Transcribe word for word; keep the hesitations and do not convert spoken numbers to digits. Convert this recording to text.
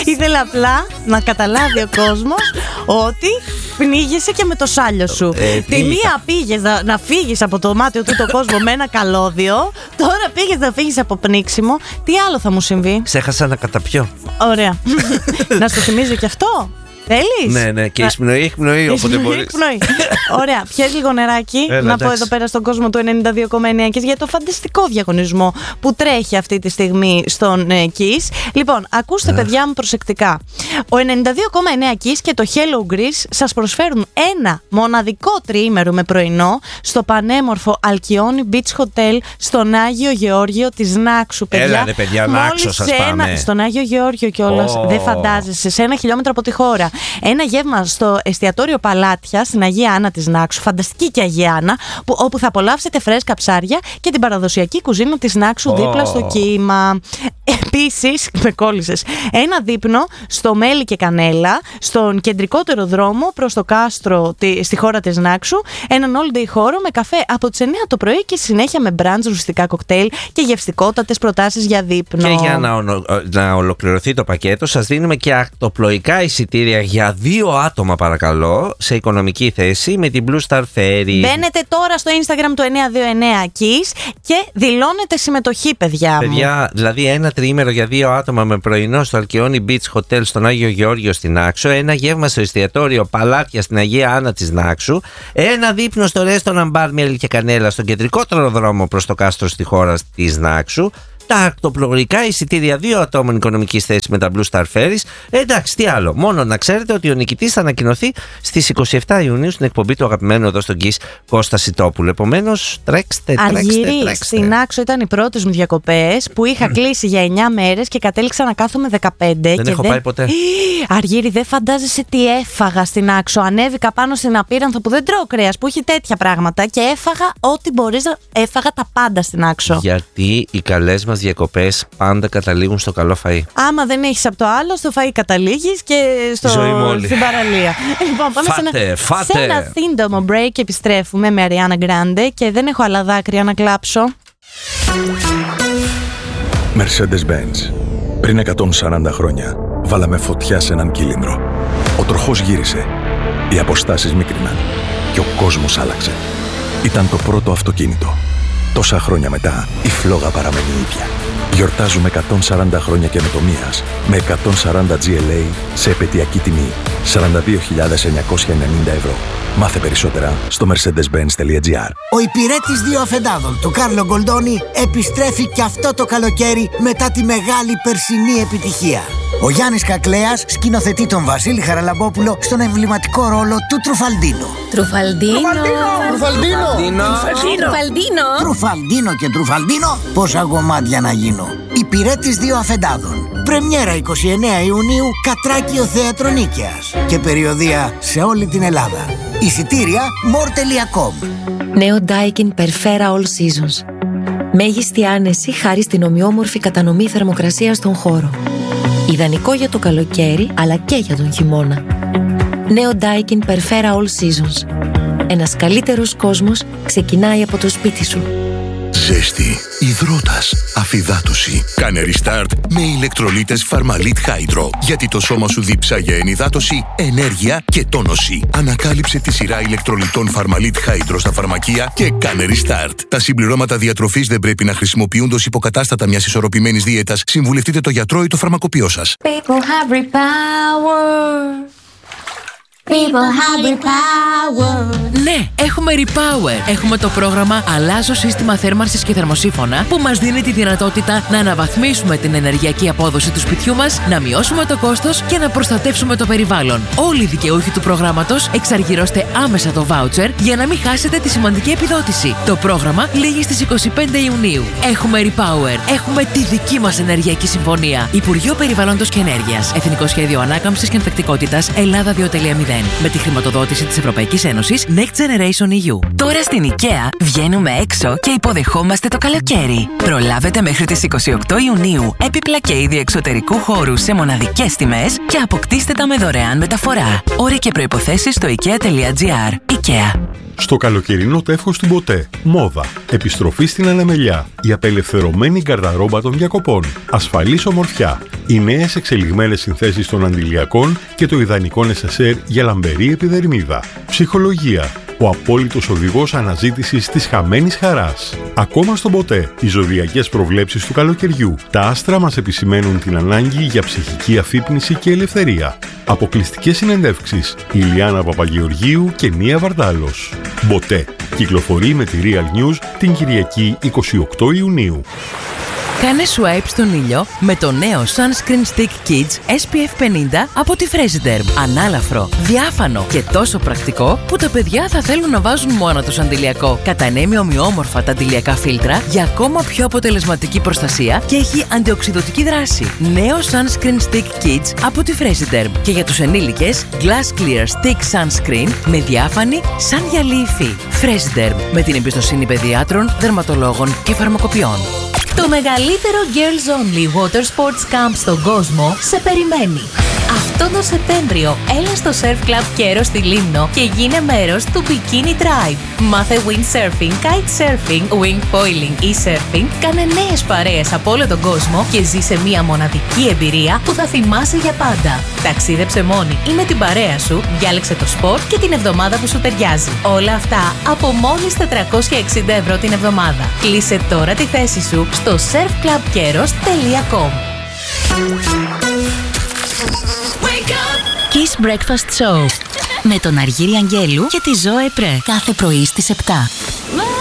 Ήθελα απλά να καταλάβει ο κόσμος ότι πνίγεσαι και με το σάλιο σου. Ε, Τη μία πήγες να, να φύγεις από το μάτιο του το κόσμο με ένα καλώδιο, τώρα πήγες να φύγεις από πνίξιμο. Τι άλλο θα μου συμβεί? Ξέχασα να καταπιώ. Ωραία. Να στο θυμίζω και αυτό. Θέλεις? Ναι, ναι, και η εισπνοή έχει πνοή, όποτε μπορείς. Ωραία, πιες λίγο νεράκι. Έλα, να εντάξει. πω εδώ πέρα στον κόσμο του ενενήντα δύο κόμμα εννέα για το φανταστικό διαγωνισμό που τρέχει αυτή τη στιγμή στον Kiss. Λοιπόν, ακούστε, παιδιά μου, προσεκτικά. Ο ενενήντα δύο κόμμα εννέα Kiss και το Hello Greece σας προσφέρουν ένα μοναδικό τριήμερο με πρωινό στο πανέμορφο Αλκιόνι Beach Hotel στον Άγιο Γεώργιο της Νάξου, παιδιά. Έλα, ρε, παιδιά, Νάξο σας πάμε. Ένα, στον Άγιο Γεώργιο κιόλας, oh. δεν φαντάζεσαι, σε ένα χιλιόμετρο από τη χώρα. Ένα γεύμα στο εστιατόριο Παλάτια στην Αγία Άννα της Νάξου, φανταστική και Αγία Άννα, που, όπου θα απολαύσετε φρέσκα ψάρια και την παραδοσιακή κουζίνα της Νάξου oh. δίπλα στο κύμα. Επίσης, με κόλλησες, ένα δείπνο στο Μέλι και Κανέλα, στον κεντρικότερο δρόμο προς το κάστρο τη, στη χώρα της Νάξου, έναν all day χώρο με καφέ από τις εννέα το πρωί και συνέχεια με μπραντς, ρουστικά κοκτέιλ και γευστικότατες προτάσεις για δείπνο. Και για να, ονο, να ολοκληρωθεί το πακέτο, σας δίνουμε και ακτοπλοϊκά εισιτήρια για δύο άτομα, παρακαλώ, σε οικονομική θέση με την Blue Star Ferry. Μπαίνετε τώρα στο Instagram του εννιακόσια είκοσι εννέα Kiss και δηλώνετε συμμετοχή, παιδιά μου. Παιδιά, δηλαδή ένα τριήμερο για δύο άτομα με πρωινό στο Αλκιόνι Beach Hotel στον Άγιο Γεώργιο στην Νάξο, ένα γεύμα στο εστιατόριο Παλάτια στην Αγία Άννα της Νάξου, ένα δείπνο στο Restaurant Bar Μέλι και Κανέλα στον κεντρικότερο δρόμο προς το κάστρο στη χώρα της Νάξου, τα ακτοπλοϊκά εισιτήρια δύο ατόμων οικονομικής θέσης με τα Blue Star Ferries. Εντάξει, τι άλλο. Μόνο να ξέρετε ότι ο νικητής θα ανακοινωθεί στις είκοσι επτά Ιουνίου στην εκπομπή του αγαπημένου εδώ στον Kiss Κώστα Σιτόπουλου. Επομένως, τρέξτε, τρέξτε, Αργύρι, τρέξτε. στην Άξο ήταν οι πρώτες μου διακοπές που είχα κλείσει για εννιά μέρες και κατέληξα να κάθομαι δεκαπέντε. Δεν και έχω δεν... πάει ποτέ. Αργύρι, δεν φαντάζεσαι τι έφαγα στην Άξο. Ανέβηκα πάνω στην Απίρανθο που δεν τρώω κρέας, που έχει τέτοια πράγματα και έφαγα ό,τι μπορείς να. Έφαγα τα πάντα στην Άξο. Γιατί οι καλές μας διακοπές πάντα καταλήγουν στο καλό φαΐ. Άμα δεν έχεις από το άλλο, στο φαΐ καταλήγεις και στο... στην παραλία. Λοιπόν, πάμε φάτε, σε, ένα... φάτε. σε ένα σύντομο break και επιστρέφουμε με Ariana Grande και δεν έχω άλλα δάκρυα να κλάψω. Mercedes-Benz. Πριν εκατόν σαράντα χρόνια βάλαμε φωτιά σε έναν κύλινδρο. Ο τροχός γύρισε, οι αποστάσεις μίκριναν και ο κόσμος άλλαξε. Ήταν το πρώτο αυτοκίνητο. Τόσα χρόνια μετά, η φλόγα παραμένει ίδια. Γιορτάζουμε εκατόν σαράντα χρόνια καινοτομίας με εκατόν σαράντα τζι ελ έι σε επαιτειακή τιμή σαράντα δύο χιλιάδες εννιακόσια ενενήντα ευρώ. Μάθε περισσότερα στο mercedes benz τελεία gr. Ο υπηρέτης δύο αφεντάδων του Κάρλο Γκολντόνι επιστρέφει και αυτό το καλοκαίρι μετά τη μεγάλη περσινή επιτυχία. Ο Γιάννης Κακλέας σκηνοθετεί τον Βασίλη Χαραλαμπόπουλο στον εμβληματικό ρόλο του Τρουφαλντίνο. Τρουφαλντίνο! Τρουφαλντίνο! Τρουφαλντίνο! Τρουφαλντίνο και Τρουφαλντίνο, πόσα κομμάτια να γίνω. Υπηρέτης δύο αφεντάδων. Πρεμιέρα εικοστή ενάτη Ιουνίου, Κατράκιο Θέατρο Νίκαιας. Και περιοδεία σε όλη την Ελλάδα. Εισιτήρια μορ τελεία κομ. Νέο Daikin Perfera All Seasons. Μέγιστη άνεση χάρη στην ομοιόμορφη κατανομή θερμοκρασίας στον χώρο. Ιδανικό για το καλοκαίρι, αλλά και για τον χειμώνα. Νέο Daikin Perfera All Seasons. Ένας καλύτερος κόσμος ξεκινάει από το σπίτι σου. Ζέστη, υδρότας, αφυδάτωση. Κάνε restart με ηλεκτρολίτες Pharmalit Hydro. Γιατί το σώμα σου δίψα για ενυδάτωση, ενέργεια και τόνωση. Ανακάλυψε τη σειρά ηλεκτρολιτών Pharmalit Hydro στα φαρμακεία και κάνε restart. Τα συμπληρώματα διατροφής δεν πρέπει να χρησιμοποιούνται ως υποκατάστατα μιας ισορροπημένης δίαιτας. Συμβουλευτείτε το γιατρό ή το φαρμακοποιό σας. People have repower. People have repower. Ναι, έχουμε Repower. Έχουμε το πρόγραμμα Αλλάζω σύστημα θέρμανσης και θερμοσύφωνα που μας δίνει τη δυνατότητα να αναβαθμίσουμε την ενεργειακή απόδοση του σπιτιού μας, να μειώσουμε το κόστος και να προστατεύσουμε το περιβάλλον. Όλοι οι δικαιούχοι του προγράμματος εξαργυρώστε άμεσα το voucher για να μην χάσετε τη σημαντική επιδότηση. Το πρόγραμμα λήγει στις εικοστή πέμπτη Ιουνίου. Έχουμε Repower. Έχουμε τη δική μας ενεργειακή συμφωνία. Υπουργείο Περιβάλλοντος και Ενέργειας. Εθνικό Σχέδιο Ανάκαμψης και Ανθεκτικότητας Ελλάδα δύο κόμμα μηδέν. Με τη χρηματοδότηση της Ευρωπαϊκής Ένωσης Next Generation ι γιου. Τώρα στην IKEA βγαίνουμε έξω και υποδεχόμαστε το καλοκαίρι. Προλάβετε μέχρι τις εικοστή ογδόη Ιουνίου έπιπλα και είδη εξωτερικού χώρου σε μοναδικές τιμές και αποκτήστε τα με δωρεάν μεταφορά. Όροι και προϋποθέσεις στο ikea τελεία gr. IKEA. Στο καλοκαιρινό τεύχος του Μποτέ. Μόδα. Επιστροφή στην ανεμελιά. Η απελευθερωμένη γκαρδαρόμπα των διακοπών. Ασφαλής ομορφιά. Οι νέες εξελιγμένες συνθέσεις των αντιλιακών και το ιδανικό νεσεσέρ για λαμπερή επιδερμίδα. Ψυχολογία. Ο απόλυτος οδηγός αναζήτησης της χαμένης χαράς. Ακόμα στον ποτέ, οι ζωδιακές προβλέψεις του καλοκαιριού. Τα άστρα μας επισημαίνουν την ανάγκη για ψυχική αφύπνιση και ελευθερία. Αποκλειστικές συνεντεύξεις. Ηλιάνα Παπαγεωργίου και Νία Βαρδάλος. Μποτέ. Κυκλοφορεί με τη Real News την Κυριακή εικοστή ογδόη Ιουνίου. Κάνε swipe στον ήλιο με το νέο Sunscreen Stick Kids ες πι εφ πενήντα από τη Fresiderm. Ανάλαφρο, διάφανο και τόσο πρακτικό που τα παιδιά θα θέλουν να βάζουν μόνο τους αντιλιακό. Κατανέμει ομοιόμορφα τα αντιλιακά φίλτρα για ακόμα πιο αποτελεσματική προστασία και έχει αντιοξυδωτική δράση. Νέο Sunscreen Stick Kids από τη Fresiderm. Και για τους ενήλικες, Glass Clear Stick Sunscreen με διάφανη σαν γυαλί υφή. Fresiderm, με την εμπιστοσύνη παιδιάτρων, δερματολόγων και φαρμακοποιών. Το μεγαλύτερο Girls Only Water Sports Camp στον κόσμο σε περιμένει. Αυτό το Σεπτέμβριο έλα στο Surf Club Κέρο στη Λίμνο και γίνε μέρος του Bikini Tribe. Μάθε windsurfing, kitesurfing, wing foiling ή surfing, κάνε νέες παρέες από όλο τον κόσμο και ζήσε μια μοναδική εμπειρία που θα θυμάσαι για πάντα. Ταξίδεψε μόνη ή με την παρέα σου, διάλεξε το σπορ και την εβδομάδα που σου ταιριάζει. Όλα αυτά από μόλις τετρακόσια εξήντα ευρώ την εβδομάδα. Κλείσε τώρα τη θέση σου στο surf club keros τελεία com. Kiss Breakfast Show με τον Αργύρη Αγγέλου και τη Ζώε Πρέ κάθε πρωί στις επτά.